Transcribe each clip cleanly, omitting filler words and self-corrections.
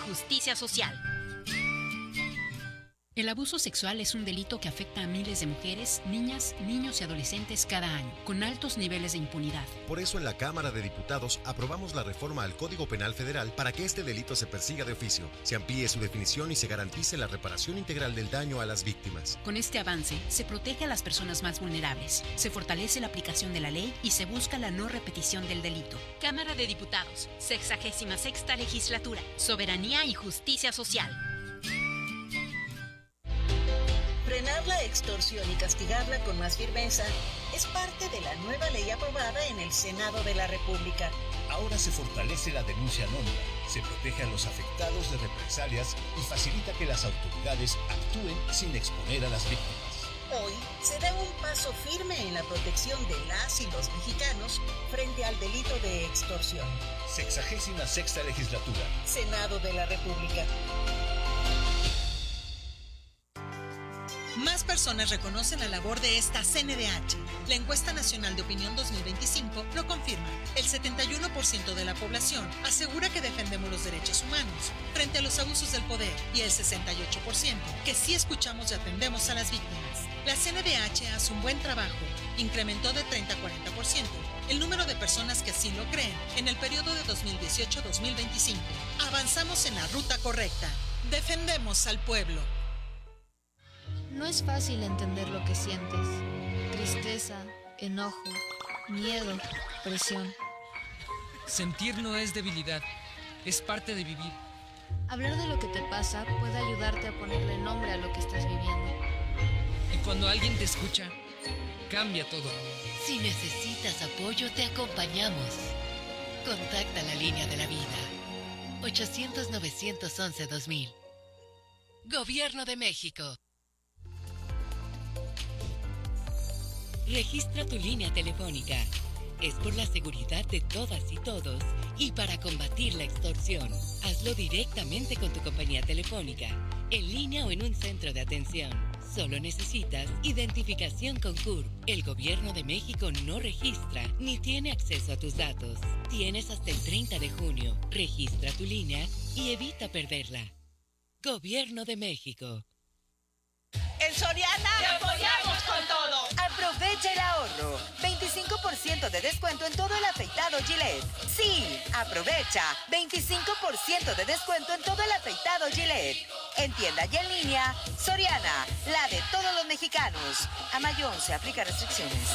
justicia social. El abuso sexual es un delito que afecta a miles de mujeres, niñas, niños y adolescentes cada año, con altos niveles de impunidad. Por eso en la Cámara de Diputados aprobamos la reforma al Código Penal Federal para que este delito se persiga de oficio, se amplíe su definición y se garantice la reparación integral del daño a las víctimas. Con este avance, se protege a las personas más vulnerables, se fortalece la aplicación de la ley y se busca la no repetición del delito. Cámara de Diputados, 66ª Legislatura, Soberanía y Justicia Social. Frenar la extorsión y castigarla con más firmeza es parte de la nueva ley aprobada en el Senado de la República. Ahora se fortalece la denuncia anónima, se protege a los afectados de represalias y facilita que las autoridades actúen sin exponer a las víctimas. Hoy se da un paso firme en la protección de las y los mexicanos frente al delito de extorsión. 66ª Legislatura. Senado de la República. Más personas reconocen la labor de esta CNDH. La encuesta nacional de opinión 2025 lo confirma. El 71% de la población asegura que defendemos los derechos humanos frente a los abusos del poder y el 68% que sí escuchamos y atendemos a las víctimas. La CNDH hace un buen trabajo. Incrementó de 30 a 40% el número de personas que así lo creen en el periodo de 2018-2025. Avanzamos en la ruta correcta. Defendemos al pueblo. No es fácil entender lo que sientes. Tristeza, enojo, miedo, presión. Sentir no es debilidad, es parte de vivir. Hablar de lo que te pasa puede ayudarte a ponerle nombre a lo que estás viviendo. Y cuando alguien te escucha, cambia todo. Si necesitas apoyo, te acompañamos. Contacta la línea de la vida. 800-911-2000. Gobierno de México. Registra tu línea telefónica. Es por la seguridad de todas y todos y para combatir la extorsión. Hazlo directamente con tu compañía telefónica, en línea o en un centro de atención. Solo necesitas identificación con CURP. El Gobierno de México no registra ni tiene acceso a tus datos. Tienes hasta el 30 de junio. Registra tu línea y evita perderla. Gobierno de México. En Soriana ¡te apoyamos con todo! Aprovecha el ahorro. 25% de descuento en todo el afeitado Gillette. Sí, aprovecha. 25% de descuento en todo el afeitado Gillette. En tienda y en línea, Soriana, la de todos los mexicanos. A mayo 11 aplica restricciones.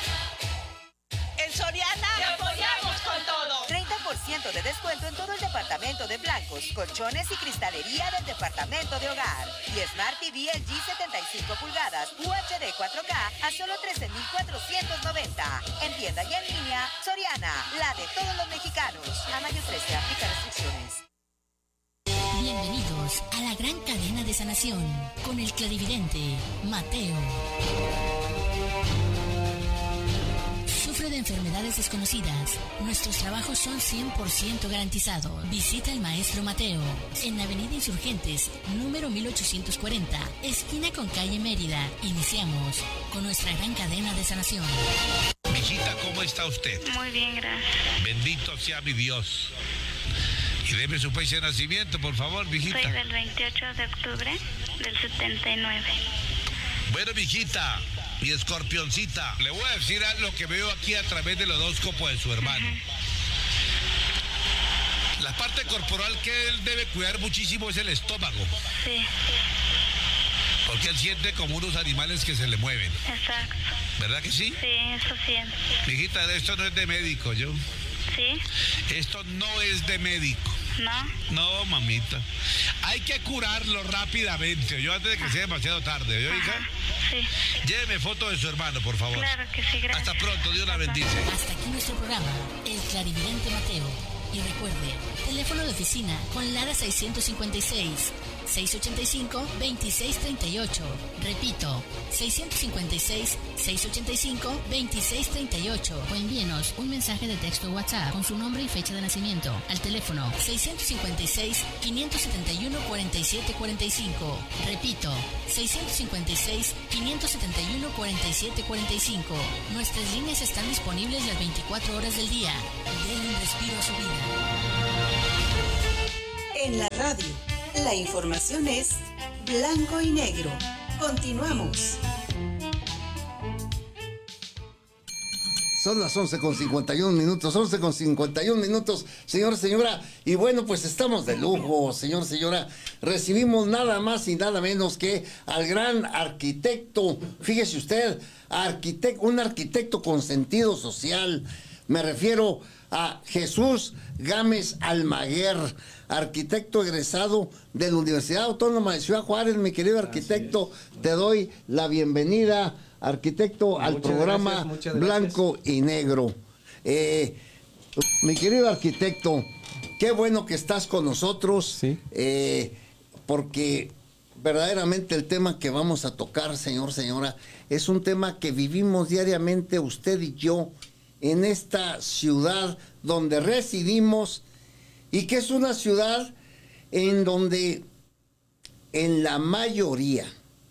En Soriana ¡te apoyamos con todo! 30% de descuento en todo el departamento de blancos, colchones y cristalería del departamento de hogar. Y Smart TV LG 75 pulgadas UHD 4K a solo 13,490. En tienda y en línea, Soriana, la de todos los mexicanos. A mayo 13 aplica restricciones. Bienvenidos a la gran cadena de sanación con el clarividente Mateo. Sufre de enfermedades desconocidas. Nuestros trabajos son 100% garantizados. Visita al maestro Mateo en la Avenida Insurgentes, número 1840, esquina con calle Mérida. Iniciamos con nuestra gran cadena de sanación. Mijita, ¿cómo está usted? Muy bien, gracias. Bendito sea mi Dios. Y deme su fecha de nacimiento, por favor, mijita. Soy del 28 de octubre del 79. Bueno, mijita, mi escorpioncita, le voy a decir lo que veo aquí a través del horóscopo de su hermano. La parte corporal que él debe cuidar muchísimo es el estómago. Sí. Porque él siente como unos animales que se le mueven. Exacto. ¿Verdad que sí? Sí, eso siento. Mijita, esto no es de médico, yo. ¿Sí? Esto no es de médico. ¿No? No, mamita. Hay que curarlo rápidamente, yo antes de que sea demasiado tarde, ¿yo, hija? Sí. Lléveme foto de su hermano, por favor. Claro que sí, gracias. Hasta pronto, Dios la bendice. Hasta aquí nuestro programa, El Clarividente Mateo. Y recuerde, teléfono de oficina con Lara 656 685-2638. Repito, 656-685-2638. O envíenos un mensaje de texto WhatsApp con su nombre y fecha de nacimiento al teléfono 656-571-4745. Repito, 656-571-4745. Nuestras líneas están disponibles las 24 horas del día. Den un respiro a su vida. En la radio, la información es blanco y negro. Continuamos. Son las 11:51 minutos, 11:51 minutos, señor, señora. Y bueno, pues estamos de lujo, señor, señora. Recibimos nada más y nada menos que al gran arquitecto. Fíjese usted, un arquitecto con sentido social. Me refiero a Jesús Gámez Almaguer, arquitecto egresado de la Universidad Autónoma de Ciudad Juárez. Mi querido arquitecto, te doy la bienvenida, arquitecto, al programa Blanco y Negro. Mi querido arquitecto, qué bueno que estás con nosotros, ¿sí? Porque verdaderamente el tema que vamos a tocar, señor, señora, es un tema que vivimos diariamente usted y yo en esta ciudad donde residimos, y que es una ciudad en donde en la mayoría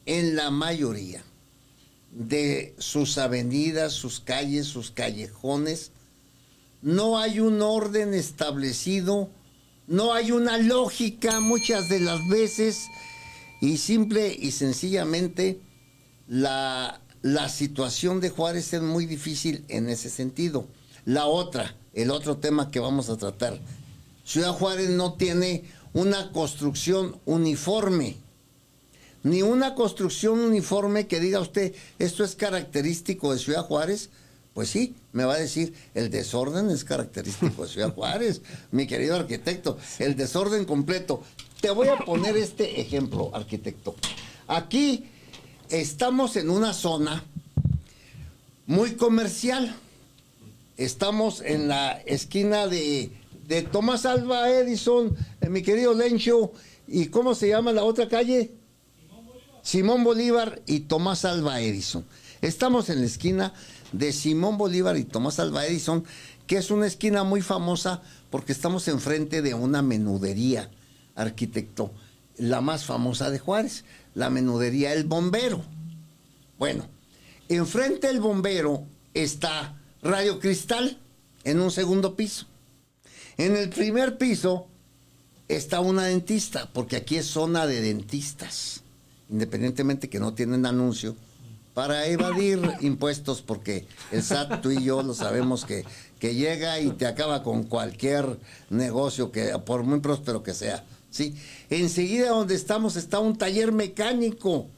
de sus avenidas, sus calles, sus callejones, no hay un orden establecido, no hay una lógica muchas de las veces, y simple y sencillamente la situación de Juárez es muy difícil en ese sentido. El otro tema que vamos a tratar, Ciudad Juárez no tiene una construcción uniforme, ni una construcción uniforme que diga usted, esto es característico de Ciudad Juárez. Pues sí, me va a decir, el desorden es característico de Ciudad Juárez, mi querido arquitecto, el desorden completo. Te voy a poner este ejemplo, arquitecto. Aquí estamos en una zona muy comercial. Estamos en la esquina de Tomás Alva Edison, mi querido Lencho, ¿y cómo se llama la otra calle? Simón Bolívar y Tomás Alva Edison. Estamos en la esquina de Simón Bolívar y Tomás Alva Edison, que es una esquina muy famosa porque estamos enfrente de una menudería, arquitecto, la más famosa de Juárez, la menudería El Bombero. Bueno, enfrente del Bombero está Radio Cristal en un segundo piso. En el primer piso está una dentista, porque aquí es zona de dentistas, independientemente que no tienen anuncio, para evadir impuestos, porque el SAT, tú y yo lo sabemos que llega y te acaba con cualquier negocio, que por muy próspero que sea, ¿sí? Enseguida donde estamos está un taller mecánico,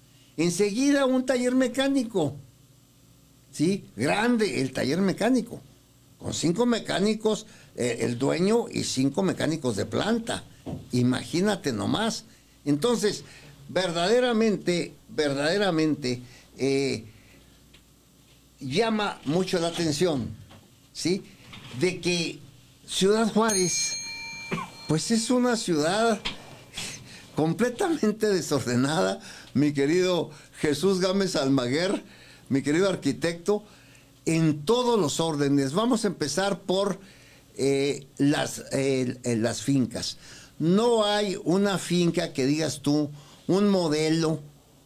¿sí? Grande el taller mecánico, con 5 mecánicos, el dueño, y 5 mecánicos de planta. Imagínate nomás. Entonces, verdaderamente, llama mucho la atención, ¿sí? De que Ciudad Juárez, pues es una ciudad completamente desordenada, mi querido Jesús Gámez Almaguer, mi querido arquitecto, en todos los órdenes. Vamos a empezar por las fincas. No hay una finca que digas tú, un modelo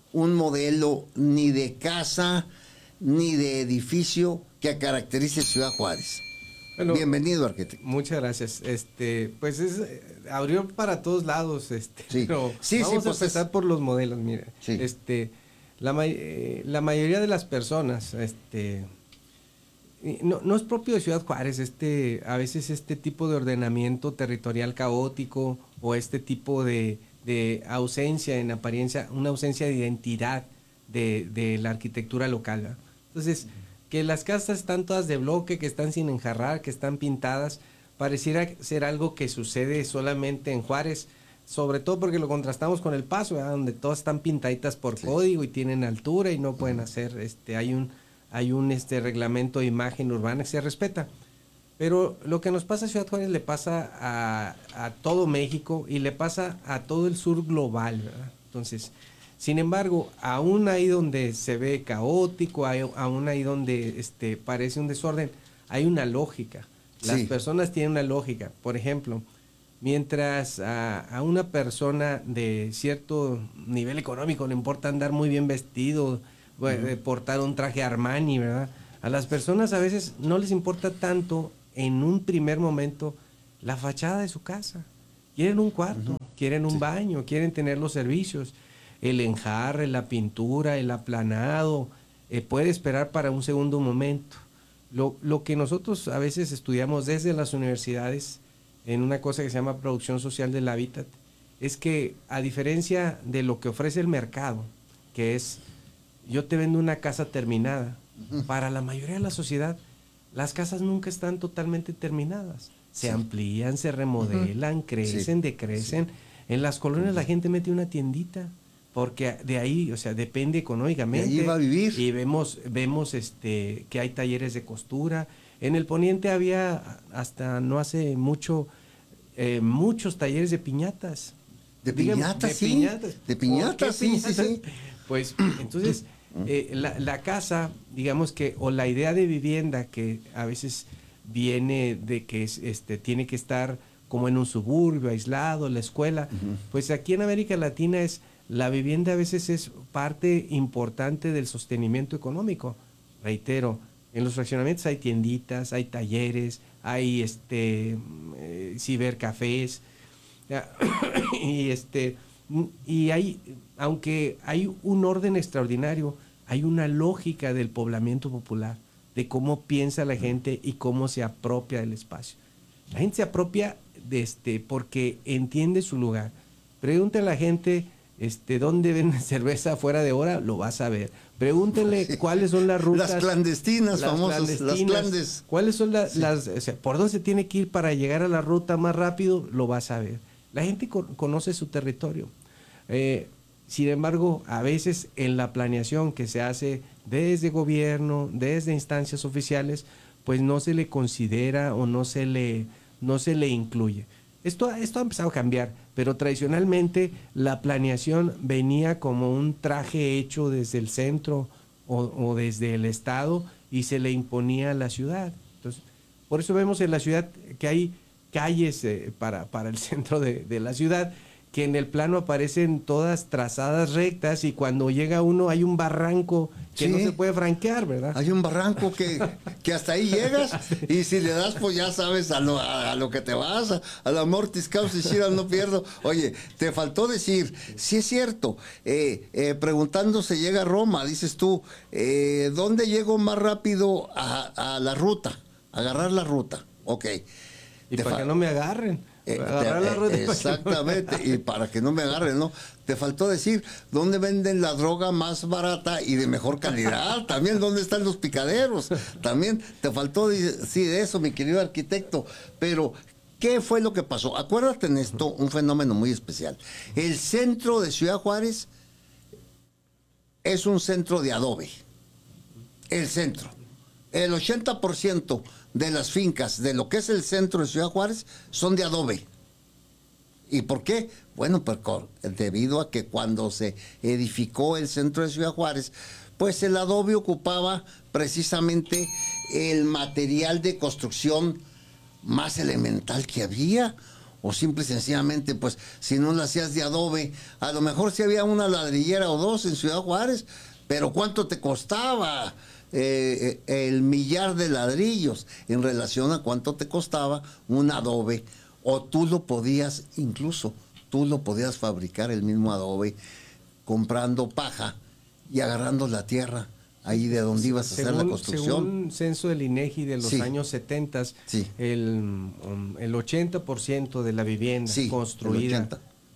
ni de casa ni de edificio que caracterice Ciudad Juárez. Bueno, bienvenido, arquitecto. Muchas gracias. Pues abrió para todos lados, sí. Pero vamos a empezar por los modelos. Mira, sí. La mayoría de las personas, no es propio de Ciudad Juárez, a veces este tipo de ordenamiento territorial caótico, o este tipo de ausencia, en apariencia, una ausencia de identidad de la arquitectura local, ¿verdad? Entonces, que las casas están todas de bloque, que están sin enjarrar, que están pintadas, pareciera ser algo que sucede solamente en Juárez, sobre todo porque lo contrastamos con El Paso, ¿verdad? Donde todas están pintaditas por código y tienen altura y no pueden hacer, hay un reglamento de imagen urbana que se respeta. Pero lo que nos pasa a Ciudad Juárez le pasa a todo México y le pasa a todo el sur global, ¿verdad? Entonces, sin embargo, aún ahí donde se ve caótico, aún ahí donde parece un desorden, hay una lógica. Las personas tienen una lógica. Por ejemplo, mientras a una persona de cierto nivel económico le importa andar muy bien vestido, portar un traje Armani, ¿verdad? A las personas a veces no les importa tanto en un primer momento la fachada de su casa. quieren un cuarto, quieren un baño, quieren tener los servicios, el enjarre, la pintura, el aplanado, puede esperar para un segundo momento. Lo que nosotros a veces estudiamos desde las universidades en una cosa que se llama producción social del hábitat, es que a diferencia de lo que ofrece el mercado, que es yo te vendo una casa terminada, para la mayoría de la sociedad las casas nunca están totalmente terminadas. Se amplían, se remodelan, crecen, decrecen. En las colonias la gente mete una tiendita porque de ahí, o sea, depende económicamente. De ahí va a vivir. Y vemos que hay talleres de costura. En el poniente había, hasta no hace mucho, muchos talleres de piñatas. De piñatas, sí. De piñatas, sí. Pues, entonces, la casa, digamos que, o la idea de vivienda que a veces viene de que tiene que estar como en un suburbio, aislado, la escuela, pues aquí en América Latina la vivienda a veces es parte importante del sostenimiento económico. Reitero, en los fraccionamientos hay tienditas, hay talleres, hay cibercafés, y hay, aunque hay un orden extraordinario, hay una lógica del poblamiento popular, de cómo piensa la gente y cómo se apropia del espacio. La gente se apropia porque entiende su lugar. Pregúntale a la gente dónde venden cerveza fuera de hora, lo vas a ver. Pregúntenle cuáles son las rutas. Las clandestinas, famosas, las clandes. ¿Cuáles son por dónde se tiene que ir para llegar a la ruta más rápido? Lo vas a ver. La gente conoce su territorio. Sin embargo, a veces en la planeación que se hace desde gobierno, desde instancias oficiales, pues no se le considera o no se le incluye. Esto ha empezado a cambiar, pero tradicionalmente la planeación venía como un traje hecho desde el centro o desde el estado y se le imponía a la ciudad. Entonces, por eso vemos en la ciudad que hay calles para el centro de la ciudad, que en el plano aparecen todas trazadas rectas y cuando llega uno hay un barranco que no se puede franquear, ¿verdad? Hay un barranco que hasta ahí llegas y si le das pues ya sabes a lo que te vas, a la mortis causa shira no pierdo. Oye, te faltó decir, sí es cierto, preguntando se llega a Roma, dices tú, ¿dónde llego más rápido a la ruta? Agarrar la ruta, ok. Y para que no me agarren. Exactamente, y para que no me agarren, ¿no? Te faltó decir dónde venden la droga más barata y de mejor calidad, también dónde están los picaderos, también te faltó decir eso, mi querido arquitecto, pero ¿qué fue lo que pasó? Acuérdate en esto, un fenómeno muy especial. El centro de Ciudad Juárez es un centro de adobe, el centro. El 80% de las fincas de lo que es el centro de Ciudad Juárez son de adobe. ¿Y por qué? Bueno, pues debido a que cuando se edificó el centro de Ciudad Juárez, pues el adobe ocupaba precisamente el material de construcción más elemental que había. O simple y sencillamente, pues si no lo hacías de adobe, a lo mejor sí había una ladrillera o dos en Ciudad Juárez, pero ¿cuánto te costaba el millar de ladrillos en relación a cuánto te costaba un adobe? O tú lo podías fabricar el mismo adobe comprando paja y agarrando la tierra ahí de donde ibas a hacer la construcción. Según un censo del INEGI de los años 70, el 80% de la vivienda construida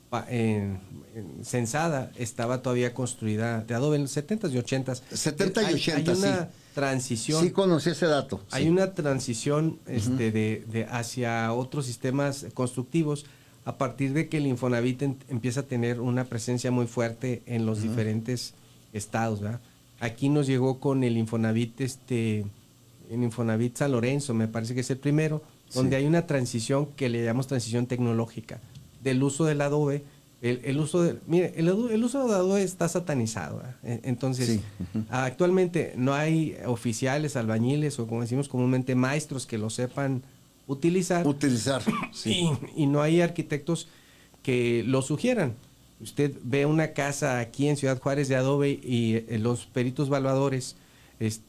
censada estaba todavía construida de adobe en los 70s y 80s. 70 y 80, hay una transición. Sí conocí ese dato. Hay una transición hacia otros sistemas constructivos a partir de que el Infonavit empieza a tener una presencia muy fuerte en los diferentes estados, ¿verdad? Aquí nos llegó con el Infonavit, el Infonavit San Lorenzo, me parece que es el primero, donde hay una transición que le llamamos transición tecnológica, del uso del adobe. El uso del adobe está satanizado, ¿verdad? Entonces, actualmente no hay oficiales, albañiles o como decimos comúnmente maestros que lo sepan utilizar. Y no hay arquitectos que lo sugieran. Usted ve una casa aquí en Ciudad Juárez de adobe y los peritos evaluadores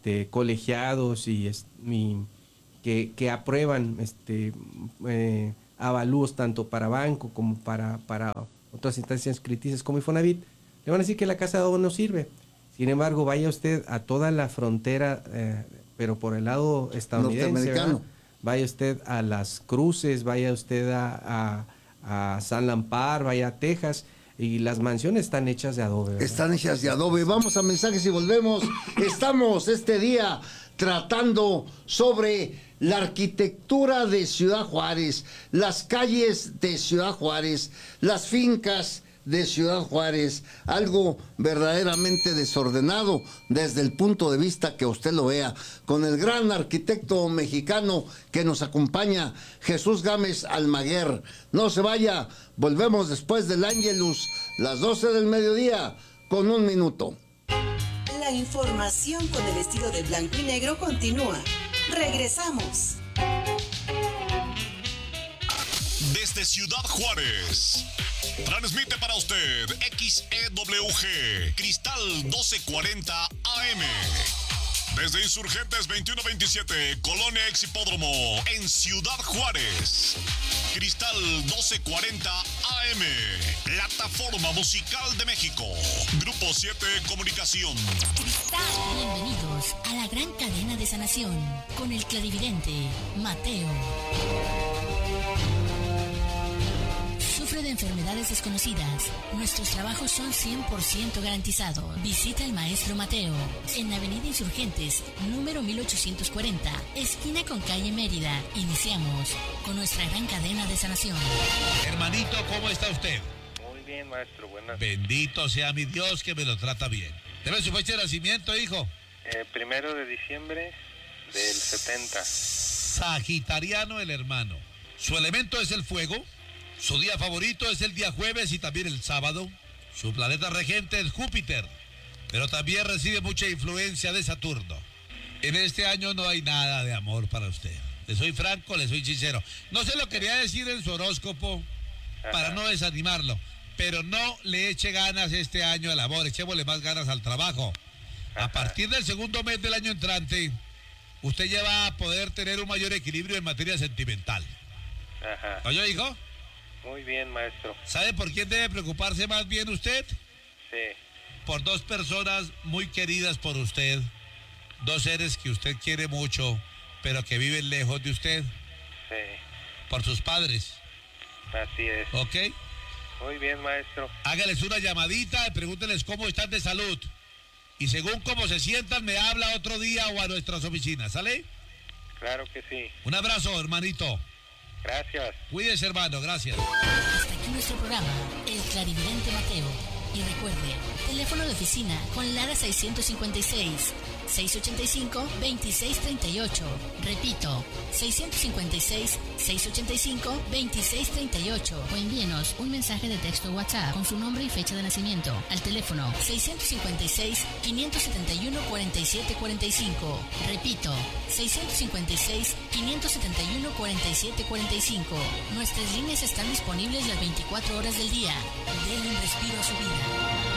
colegiados y que aprueban avalúos tanto para banco como para otras instancias crediticias como Infonavit, le van a decir que la casa de adobe no sirve. Sin embargo, vaya usted a toda la frontera, pero por el lado estadounidense, ¿verdad? Vaya usted a Las Cruces, vaya usted a San Lampar, vaya a Texas, y las mansiones están hechas de adobe, ¿verdad? Están hechas de adobe. Vamos a mensajes y volvemos. Estamos este día tratando sobre la arquitectura de Ciudad Juárez, las calles de Ciudad Juárez, las fincas de Ciudad Juárez, algo verdaderamente desordenado desde el punto de vista que usted lo vea, con el gran arquitecto mexicano que nos acompaña, Jesús Gámez Almaguer. No se vaya, volvemos después del Ángelus, las 12 del mediodía, con 1 minuto. La información con el estilo de blanco y negro continúa. Regresamos. Desde Ciudad Juárez, transmite para usted XEWG Cristal 1240 AM. Desde Insurgentes 2127, Colonia Exhipódromo, en Ciudad Juárez. Cristal 1240 AM, plataforma musical de México. Grupo 7 Comunicación. Bienvenidos a la gran cadena de sanación con el clarividente Mateo. Sufre de enfermedades desconocidas. Nuestros trabajos son 100% garantizados. Visita al maestro Mateo en Avenida Insurgentes, número 1840, esquina con calle Mérida. Iniciamos con nuestra gran cadena de sanación. Hermanito, ¿cómo está usted? Muy bien, maestro, buenas. Bendito sea mi Dios que me lo trata bien. ¿Debe su fecha de nacimiento, hijo? 1 de diciembre del 70. Sagitariano el hermano. Su elemento es el fuego. Su día favorito es el día jueves y también el sábado. Su planeta regente es Júpiter, pero también recibe mucha influencia de Saturno. En este año no hay nada de amor para usted. Le soy franco, le soy sincero. No se lo quería decir en su horóscopo para no desanimarlo, pero no le eche ganas este año al amor, echémosle más ganas al trabajo. A partir del segundo mes del año entrante, usted ya va a poder tener un mayor equilibrio en materia sentimental. ¿Oye, hijo? Muy bien, maestro. ¿Sabe por quién debe preocuparse más bien usted? Sí. Por 2 personas muy queridas por usted, 2 seres que usted quiere mucho, pero que viven lejos de usted. Sí. Por sus padres. Así es. ¿Ok? Muy bien, maestro. Hágales una llamadita y pregúnteles cómo están de salud. Y según cómo se sientan, me habla otro día o a nuestras oficinas, ¿sale? Claro que sí. Un abrazo, hermanito. Gracias. Cuídese, hermano, gracias. Hasta aquí nuestro programa, El Clarividente Mateo. Y recuerde, teléfono de oficina con Lara 656-685-2638. Repito, 656-685-2638. O envíenos un mensaje de texto WhatsApp con su nombre y fecha de nacimiento al teléfono 656-571-4745. Repito, 656-571-4745. Nuestras líneas están disponibles las 24 horas del día. Denle un respiro a su vida.